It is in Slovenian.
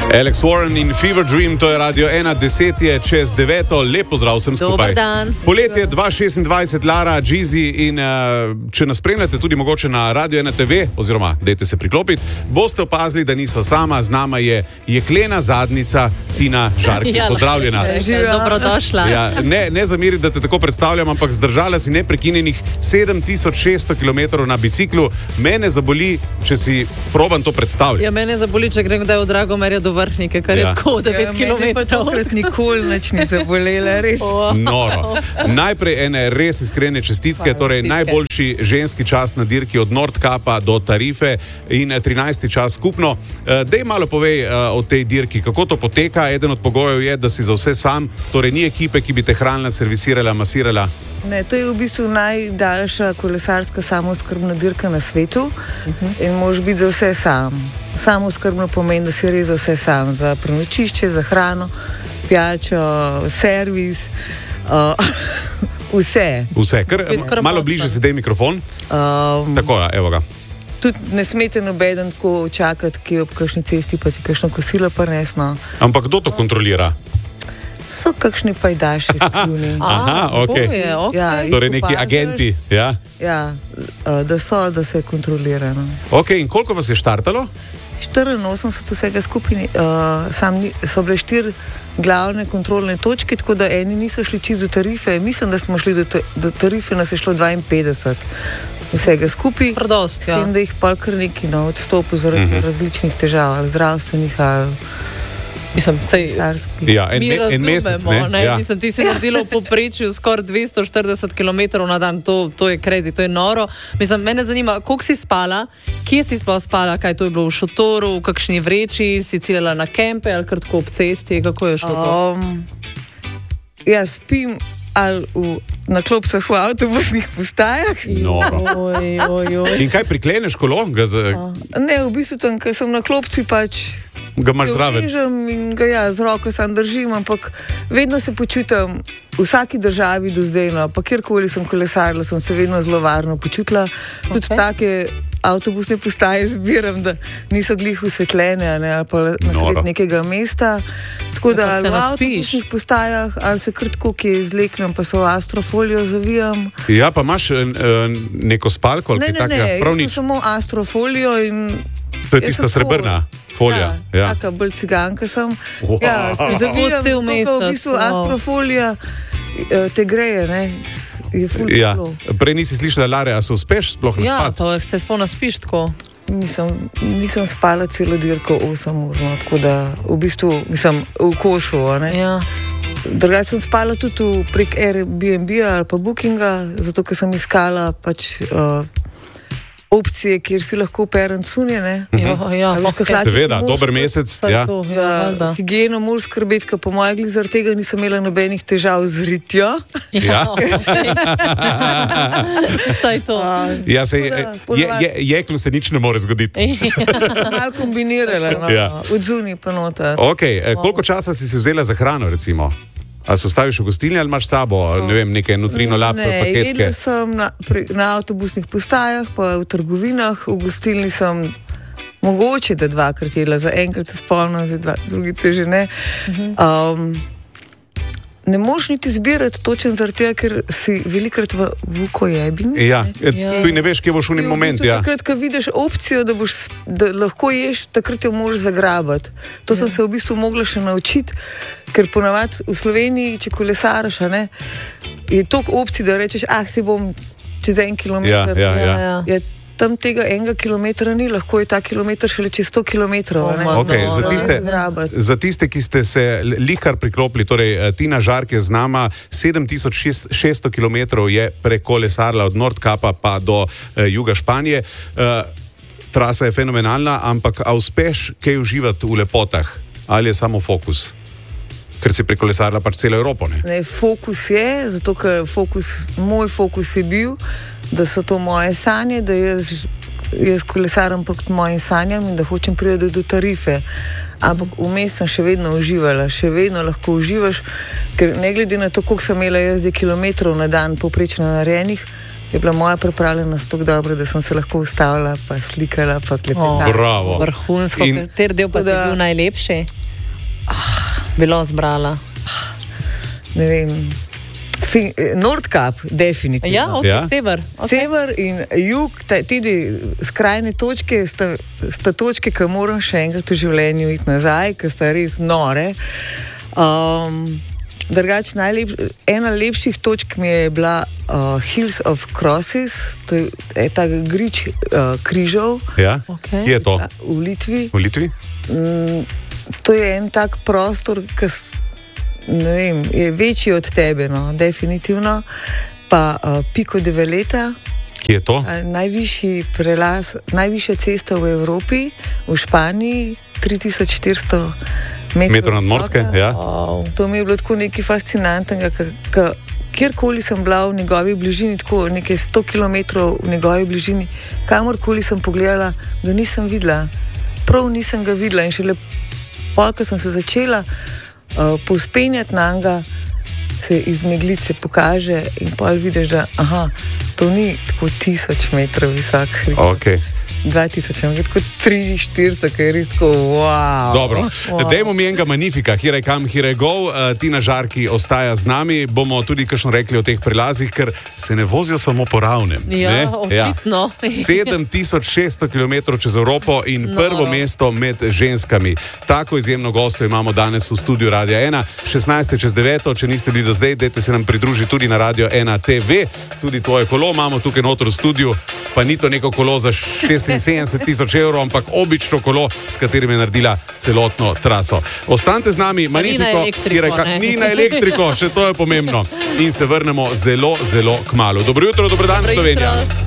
Alex Warren in Fever Dream, to je Radio 1, 10 je čez 9, lepo zdrav vsem skupaj. Dobar dan. Poletje 2026, Lara, Jeezy in če nas spremljate tudi mogoče na Radio 1 TV, oziroma dajte se priklopiti, boste opazili, da nisva sama, z nama je jeklena zadnica Tina Žarki. Pozdravljena. Dobrodošla. Ja, ne zameriti, da te tako predstavljam, ampak zdržala si neprekinjenih 7600 km na biciklu. Mene zaboli, če si proban to predstavljati. Ja, mene zaboli, če grem kdaj v Dragomerja do Vrhnike, kar je tako 9 km. Pa tokrat nikoli nič ni zabolela, res. Noro. Najprej ene res iskrene čestitke, torej najboljši ženski čas na dirki od Nordkapa do Tarife in 13. čas skupno. Dej malo povej o tej dirki, kako to poteka. Eden od pogojev je, da si za vse sam, torej ni ekipe, ki bi te hranila, servisirala, masirala. Ne, to je v bistvu najdaljša kolesarska samooskrbna dirka na svetu in moraš biti za vse sam. Samooskrbno pomeni, da si res za vse sam, za prenočišče, za hrano, pijačo, servis, vse. Vse, malo bliže si dej mikrofon. Tako, evo ga. Tudi ne smete nobeden tako čakati, ki je ob kakšni cesti, pa ti kakšno kosilo prinesno. Ampak kdo to kontrolira? So kakšni pajdaši skrivni. Aha, ok. Ja, torej neki agenti, ja? Ja, da se kontrolira. No. Ok, in koliko vas je štartalo? 84 vsega skupaj, so bile 4 glavne kontrolne točke, tako da eni niso šli čisto do Tarife. Mislim, da smo šli do Tarife, nas je šlo 52 vsega skupaj. Prdost, s tem, da jih pa kar neki odstopu zaradi različnih težav, ali zdravstvenih, ali pisarskih. Ja, en mesec, ne? Ja. Mislim, ti si naredila v povprečju skoraj 240 km na dan, to je crazy, to je noro. Mislim, mene zanima, koliko si spala, kje si sploh spala, kaj to je bilo v šotoru, v kakšni vreči, si ciljala na kempe ali kar tako ob cesti, kako je šlo to? Jaz spim ali na klopcah v avtobusnih postajah. Noro. In kaj prikleneš kolo? Ne, v bistvu tam, ker sem na klopci, pač ga imaš zraven. In ga z roko sam držim, ampak vedno se počutim v vsaki državi do zdaj, no, pa kjerkoli sem kolesarila, sem se vedno zelo varno počutila. Tudi take avtobusne postaje zbiram, da niso glih osvetljene, ali pa na sred nekega mesta. Tako da ali v avtobusnih postajah, ali se krtko kje izleknem, pa se v astrofolijo zavijam. Ja, pa imaš neko spalko ali kaj takega? Ne, jaz samo astrofolijo in to je tista srebrna folija. Ja, taka bolj ciganka sem. Ja, se zavijam, tako v bistvu astrofolija te greje, ne? Je ful ja. Prej nisi slišala, Lare, a se uspeš sploh na spat? Ja, to se sploh naspiš tako. Nisem spala celo dirko 8 ur, no, tako da v bistvu, v kosu, ne? Ja. Drugače sem spala tudi prek Airbnb-a ali pa Bookinga, zato ker sem iskala pač opcije, kjer si lahko peren cunje, ne? Ja, seveda, dober mesec. Ja. Za higieno moraš skrbeti, ker po mojem glih zaradi tega nisem imela nobenih težav z ritjo. Ja. Saj to. Ja, jeklo se nič ne more zgoditi. Sem malo kombinirala, no. Ja. Od zunaj pa noter. Ok, koliko časa si vzela za hrano, recimo? A se ostaviš v gostilni ali imaš s sabo, ne vem, neke nutrino lab, paketke? Ne, jedla sem na avtobusnih postajah, pa v trgovinah, v gostilni sem mogoče, da 2-krat jedla, za enkrat se spomnim, za drugice že ne. Ne moš niti zbirati točen zaradi tega, ker si velikrat v vukojebini. Ja, tu ne veš, kje boš v nek moment. Ja. Takrat, ko vidiš opcijo, da lahko ješ, takrat jo moraš zagrabati. To sem se v bistvu mogla še naučiti, ker ponavadi v Sloveniji, če kolesaraš, je toliko opcij, da rečeš, si bom čez 1 kilometer. Ja. Tam tega 1 kilometra ni, lahko je ta kilometer šele čez 100 kilometrov. Okay, za tiste, ki ste se lihkar priklopili, torej Tina Žark je z nama, 7600 kilometrov je prekolesarila od Nordkapa pa do juga Španije. Trasa je fenomenalna, ampak a uspeš kaj uživati v lepotah? Ali je samo fokus? Ker si prekolesarila pač celo Evropo, ne? Ne, fokus je, zato ker moj fokus je bil, da so to moje sanje, da jaz kolesaram proti mojim sanjam in da hočem priti do Tarife. Ampak vmes sem še vedno uživala, še vedno lahko uživaš, ker ne glede na to, koliko sem imela jaz kilometrov na dan poprečno narejenih, je bila moja pripravljenost tako dobra, da sem se lahko ustavila, pa slikala, pa klepetala. Bravo. Vrhunsko, kateri del pa ti je bil najlepši? Bilo zbrala. Ne vem. Nordkap, definitivno. Ja, ok, sever. Okay. Sever in jug, tudi skrajne točke, sta točke, ki moram še enkrat v življenju iti nazaj, ki sta res nore. Drugače, ena lepših točk mi je bila Hills of Crosses, to je ta grič križov. Ja, okay. Kje je to? V Litvi. V Litvi? To je en tak prostor, ki je večji od tebe, no, definitivno. Pa Pico de Veleta. Kje je to? Najvišji prelaz, najvišja cesta v Evropi, v Španiji, 3400 metrov nadmorske. Ja. To mi je bilo tako nekaj fascinantnega, kjerkoli sem bila v njegovi bližini, tako nekaj 100 km v njegovi bližini, kamorkoli sem pogledala, ga nisem videla. Prav nisem ga videla in šele pol, ko sem se začela povzpenjati na njega, se iz meglice pokaže in pol vidiš, da to ni tako 1000 metrov visok. Okay. 2000, tako 3-4, ki je res tako, wow. Dobro, dajmo mi enega magnifika, here come, here go. Tina Žarki ostaja z nami, bomo tudi kakšno rekli o teh prelazih, ker se ne vozijo samo po ravnem. Ja, očitno. 7600 km čez Evropo in prvo mesto med ženskami. Tako izjemno gosto imamo danes v studiu Radia 1, 16:09, če niste bili do zdaj, dajte se nam pridružiti tudi na Radio 1 TV, tudi tvoje kolo imamo tukaj noter v studiu, pa ni to neko kolo za 76 000 evrov, ampak obično kolo, s katerim je naredila celotno traso. Ostanite z nami, magnifiko, ni na elektriko, še to je pomembno. In se vrnemo zelo, zelo kmalu. Dobro jutro, dobro dan, Slovenija.